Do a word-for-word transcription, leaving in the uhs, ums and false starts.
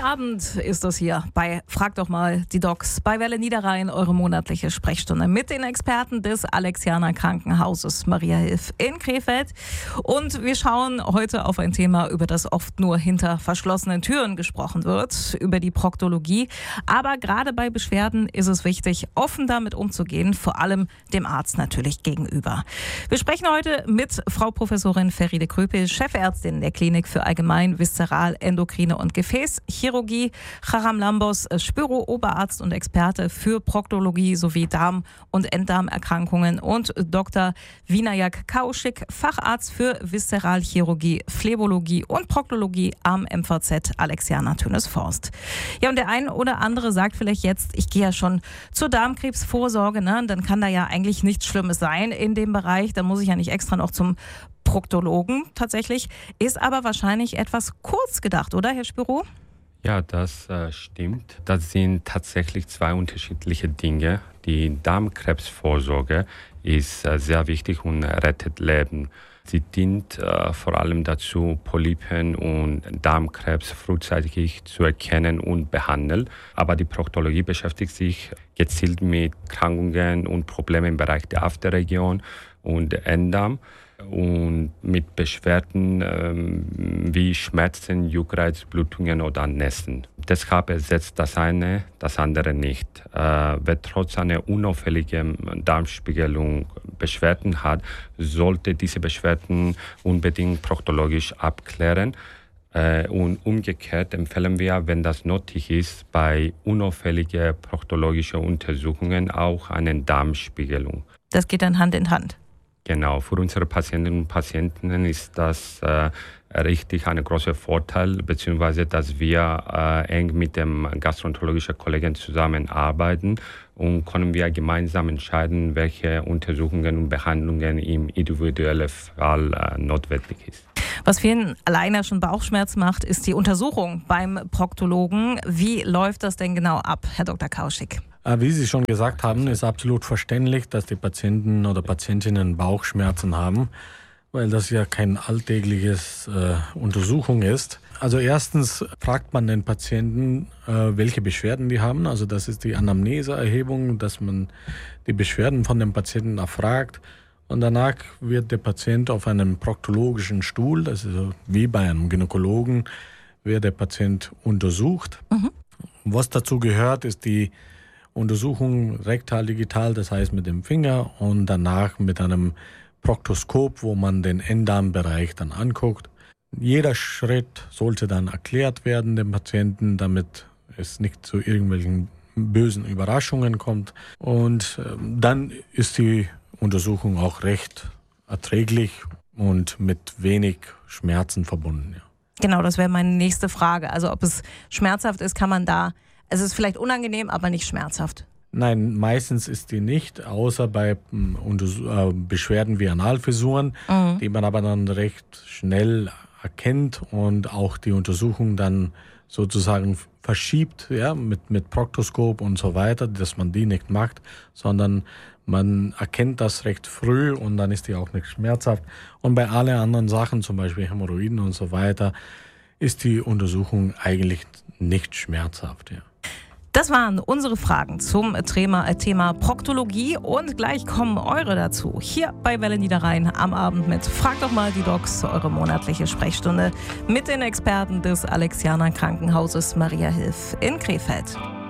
Feierabend ist das hier bei Frag doch mal die Docs bei Welle Niederrhein, eure monatliche Sprechstunde mit den Experten des Alexianer Krankenhauses Maria Hilf in Krefeld. Und wir schauen heute auf ein Thema, über das oft nur hinter verschlossenen Türen gesprochen wird, über die Proktologie. Aber gerade bei Beschwerden ist es wichtig, offen damit umzugehen, vor allem dem Arzt natürlich gegenüber. Wir sprechen heute mit Frau Professorin Feride Kröpel, Chefärztin der Klinik für Allgemein, Viszeral, Endokrine und Gefäßchirurgie, Charam Lambos, Spüro-Oberarzt und Experte für Proktologie sowie Darm- und Enddarmerkrankungen und Doktor Vinayak Kaushik, Facharzt für Viszeralchirurgie, Phlebologie und Proktologie am M V Z Alexianer Tönisforst. Ja, und der ein oder andere sagt vielleicht jetzt, ich gehe ja schon zur Darmkrebsvorsorge, ne? Dann kann da ja eigentlich nichts Schlimmes sein in dem Bereich, dann muss ich ja nicht extra noch zum Proktologen tatsächlich, ist aber wahrscheinlich etwas kurz gedacht, oder Herr Spüro? Ja, das äh, stimmt. Das sind tatsächlich zwei unterschiedliche Dinge. Die Darmkrebsvorsorge ist äh, sehr wichtig und rettet Leben. Sie dient äh, vor allem dazu, Polypen und Darmkrebs frühzeitig zu erkennen und behandeln. Aber die Proktologie beschäftigt sich gezielt mit Erkrankungen und Problemen im Bereich der Afterregion und Enddarm und mit Beschwerden ähm, wie Schmerzen, Juckreiz, Blutungen oder Nässen. Deshalb ersetzt das eine das andere nicht. Äh, wer trotz einer unauffälligen Darmspiegelung Beschwerden hat, sollte diese Beschwerden unbedingt proktologisch abklären. Äh, und umgekehrt empfehlen wir, wenn das nötig ist, bei unauffälligen proktologischen Untersuchungen auch eine Darmspiegelung. Das geht dann Hand in Hand. Genau, für unsere Patientinnen und Patienten ist das äh, richtig ein großer Vorteil, beziehungsweise dass wir äh, eng mit dem gastroenterologischen Kollegen zusammenarbeiten und können wir gemeinsam entscheiden, welche Untersuchungen und Behandlungen im individuellen Fall äh, notwendig ist. Was vielen alleine schon Bauchschmerz macht, ist die Untersuchung beim Proktologen. Wie läuft das denn genau ab, Herr Doktor Kaushik? Wie Sie schon gesagt haben, ist absolut verständlich, dass die Patienten oder Patientinnen Bauchschmerzen haben, weil das ja kein alltägliches äh, Untersuchung ist. Also erstens fragt man den Patienten, äh, welche Beschwerden die haben. Also das ist die Anamneseerhebung, dass man die Beschwerden von dem Patienten erfragt. Und danach wird der Patient auf einem proktologischen Stuhl, das ist wie bei einem Gynäkologen, wird der Patient untersucht. Mhm. Was dazu gehört, ist die Untersuchung rektal-digital, das heißt mit dem Finger, und danach mit einem Proktoskop, wo man den Enddarmbereich dann anguckt. Jeder Schritt sollte dann erklärt werden dem Patienten, damit es nicht zu irgendwelchen bösen Überraschungen kommt. Und dann ist die Untersuchung auch recht erträglich und mit wenig Schmerzen verbunden. Ja. Genau, das wäre meine nächste Frage. Also ob es schmerzhaft ist, kann man da... Es ist vielleicht unangenehm, aber nicht schmerzhaft. Nein, meistens ist die nicht, außer bei äh, Beschwerden wie Analfissuren, mhm. die man aber dann recht schnell erkennt und auch die Untersuchung dann sozusagen verschiebt, ja, mit, mit Proktoskop und so weiter, dass man die nicht macht, sondern man erkennt das recht früh und dann ist die auch nicht schmerzhaft. Und bei allen anderen Sachen, zum Beispiel Hämorrhoiden und so weiter, ist die Untersuchung eigentlich nicht schmerzhaft, ja. Das waren unsere Fragen zum Thema, Thema Proktologie und gleich kommen eure dazu. Hier bei Welle Niederrhein am Abend mit Frag doch mal die Docs, eure monatliche Sprechstunde mit den Experten des Alexianer Krankenhauses Maria Hilf in Krefeld.